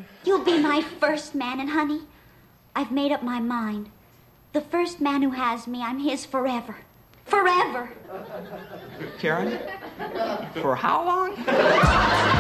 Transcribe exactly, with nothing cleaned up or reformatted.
You'll be my first man, and honey, I've made up my mind. The first man who has me, I'm his forever. Forever. Karen, for how long?